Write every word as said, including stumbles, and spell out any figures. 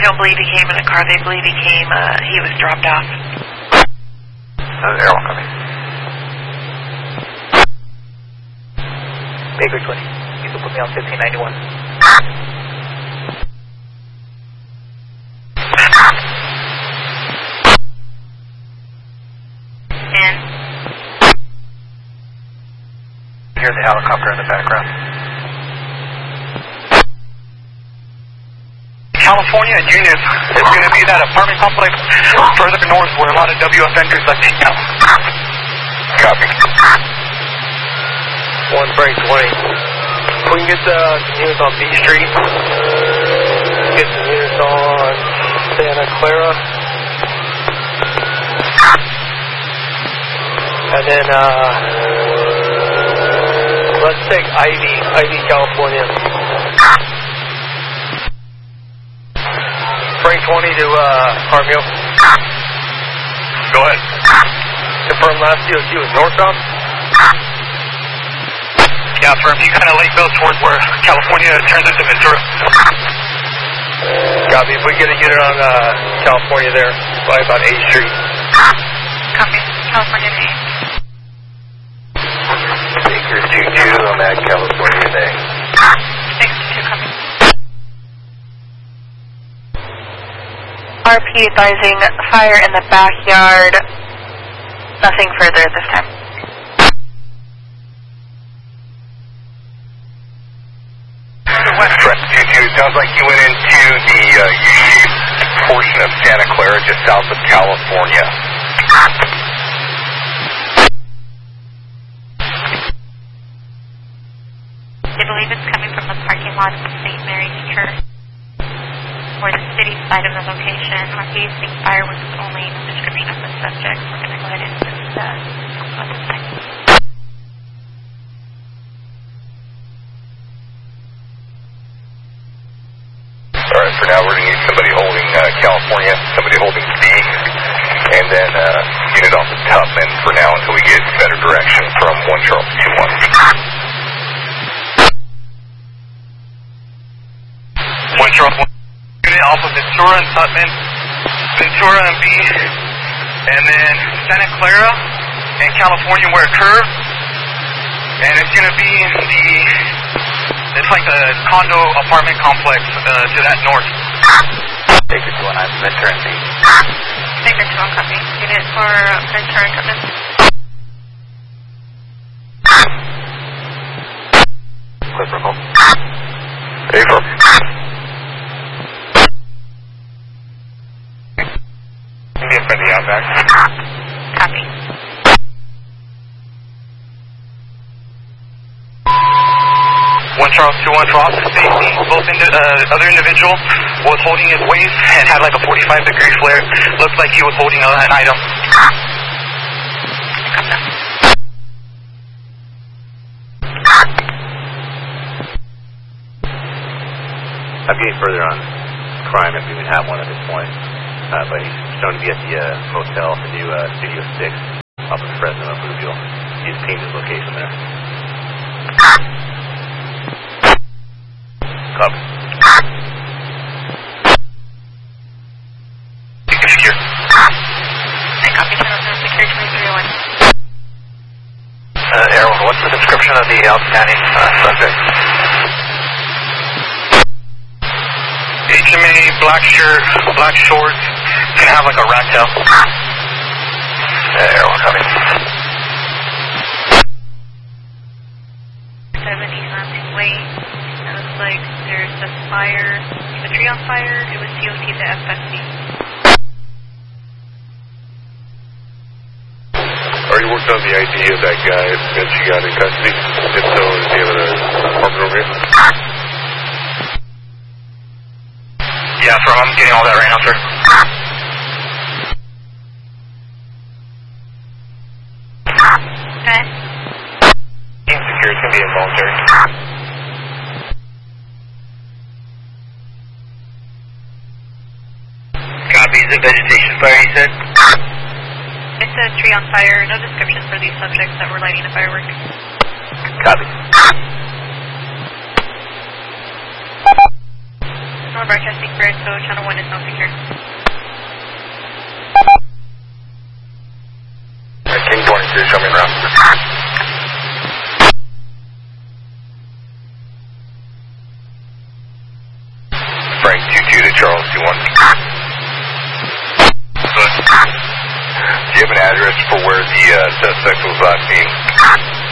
don't believe he came in a car. They believe he came, uh, he was dropped off. Uh, Air one coming. Baker twenty. You can put me on fifteen ninety-one. And? Here's the helicopter in the background. California and Union is going to be that apartment complex further north where a lot of W F vendors like to hang out. Copy. One break twenty. We can get the units on B Street. Get some units on Santa Clara. And then, uh, let's take Ivy, Ivy, California. Break twenty to, uh, Carmel. Go ahead. Confirm last C O Q is northbound. Yeah, firm. You kind of late those towards where California turns into Ventura. Copy. If we get a unit on, uh, California there, by about eighth Street. Copy. California to eighth. Baker two two, I'm at California today. Baker two two, copy. R P advising fire in the backyard. Nothing further at this time. West two two, sounds like you went into the uh, U-shaped portion of Santa Clara, just south of California. They believe it's coming from the parking lot of Saint Mary's Church, or the city side of the location. We're using fireworks only in the description of the subject. We're going to go ahead and send the on this time. Alright, for now we're going to need somebody holding uh, California, somebody holding B, and then uh, unit off of Tubman for now until we get better direction from one Charles two one. One Charles one. Unit off of Ventura and Tubman, Ventura and B, and then Santa Clara and California where it curves, and it's going to be in the, it's like the condo apartment complex uh, to that north. Take it to one, I'm Ventura and B. Take it to one copy. Unit for Ventura and Tubman. Clipper home. Hey, folks. Get from the outback. Copy. One Charles two one for officer safety. Both indi uh, other individual was holding his waist and had like a forty-five degree flare. Looks like he was holding a, an item. I'm getting further on crime if we even have one at this point. Uh, but he's shown to be at the uh, motel, the new uh, Studio six off of Fresno and Bluegill. He's pinged his location there. Copy. Secure. I copy channel zero secure twenty-three oh one. Uh, Aaron, what's the description of the outstanding uh, subject? H M A, black shirt, black shorts, can have like a rack tail. Uh, Aaron, coming. seventy something weight. It looks like there's a fire, a tree on fire. It was C O T to F S C. Are you working on the I D of that guy that you got in custody? If so, is he in an apartment over here? Yeah, so I'm getting all that right now, sir. Okay. Team secure, it's going to be involuntary. Copy, is it vegetation fire, you said? It's a tree on fire. No description for these subjects that were lighting the fireworks. Copy. one broadcasting for info, channel one is not secure. King twenty-two, show me around. Frank two two to Charles two one. Do you have an address for where the uh, suspect was last seen?